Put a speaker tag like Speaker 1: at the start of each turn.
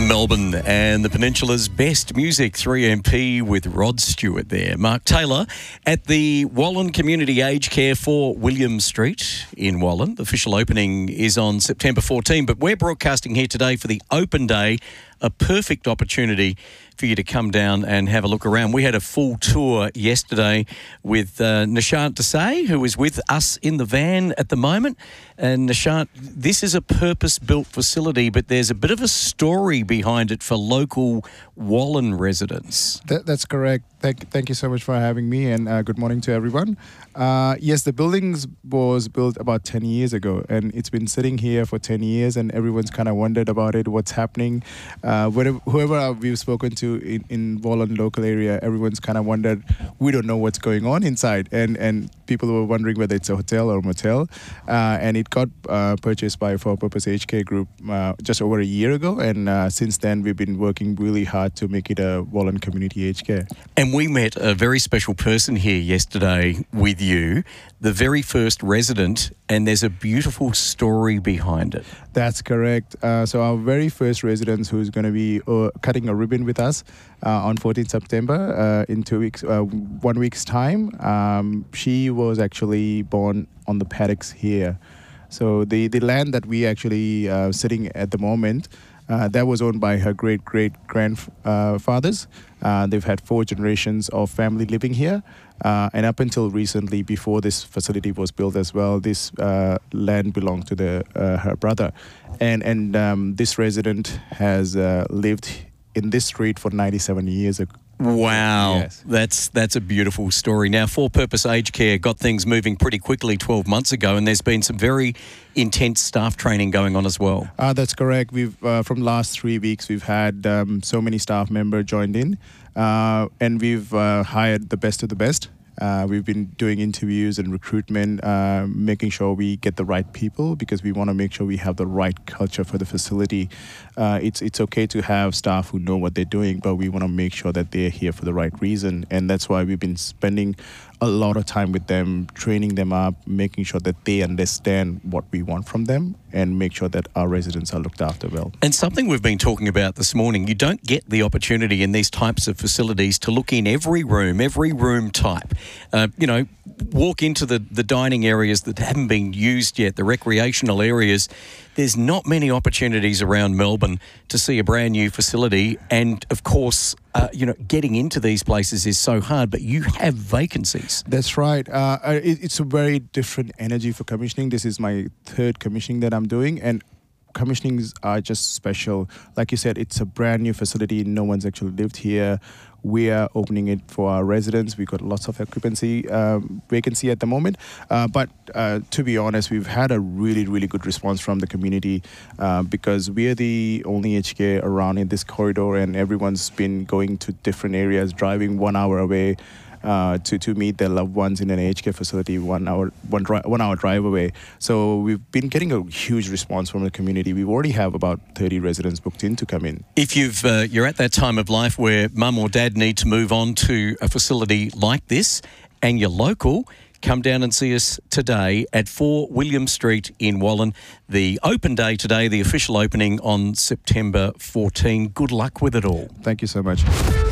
Speaker 1: Melbourne and the Peninsula's best music, 3MP with Rod Stewart there. Mark Taylor at the Wallan Community Aged Care for William Street in Wallan. The official opening is on September 14, but we're broadcasting here today for the open day, a perfect opportunity for you to come down and have a look around. We had a full tour yesterday with Nishant Desai, who is with us in the van at the moment. And Nishant, this is a purpose-built facility, but there's a bit of a story behind it for local Wallan residents.
Speaker 2: That's correct. Thank you so much for having me, and good morning to everyone. Yes, the building was built about 10 years ago, and it's been sitting here for 10 years, and everyone's kind of wondered about it, what's happening. Whoever we've spoken to in Wallan local area, everyone's kind of wondered, we don't know what's going on inside, and people were wondering whether it's a hotel or a motel, and it got purchased by For Purpose Aged Care Group just over a year ago, and since then we've been working really hard to make it a Wallan Community Aged Care.
Speaker 1: And we met a very special person here yesterday with you, the very first resident, and there's a beautiful story behind it.
Speaker 2: That's correct. So our very first resident, who's going to be cutting a ribbon with us on 14th September in 2 weeks, 1 week's time, she was actually born on the paddocks here. So the land that we actually sitting at the moment, that was owned by her great-great-grandfathers. They've had 4 generations of family living here. And up until recently, before this facility was built as well, this land belonged to her brother. And this resident has lived in this street for 97 years ago.
Speaker 1: Wow,
Speaker 2: yes.
Speaker 1: That's a beautiful story. Now, For Purpose Aged Care got things moving pretty quickly 12 months ago, and there's been some very intense staff training going on as well.
Speaker 2: That's correct. We've from last 3 weeks, we've had so many staff members joined in, and we've hired the best of the best. We've been doing interviews and recruitment, making sure we get the right people, because we want to make sure we have the right culture for the facility. It's okay to have staff who know what they're doing, but we want to make sure that they're here for the right reason. And that's why we've been spending a lot of time with them, training them up, making sure that they understand what we want from them, and make sure that our residents are looked after well.
Speaker 1: And something we've been talking about this morning, you don't get the opportunity in these types of facilities to look in every room type. Walk into the dining areas that haven't been used yet, the recreational areas. There's not many opportunities around Melbourne to see a brand new facility. And of course, getting into these places is so hard, but you have vacancies.
Speaker 2: That's right. It's a very different energy for commissioning. This is my 3rd commissioning that I'm doing, and commissionings are just special. Like you said, it's a brand new facility. No one's actually lived here. We are opening it for our residents. We've got lots of vacancy at the moment. But to be honest, we've had a really, really good response from the community because we are the only aged care around in this corridor, and everyone's been going to different areas, driving 1 hour away to meet their loved ones in an aged care facility, 1 hour drive away. So we've been getting a huge response from the community. We already have about 30 residents booked in to come in.
Speaker 1: If you're at that time of life where mum or dad need to move on to a facility like this, and you're local, come down and see us today at 4 William Street in Wallan. The open day today, the official opening on September 14. Good luck with it all.
Speaker 2: Thank you so much.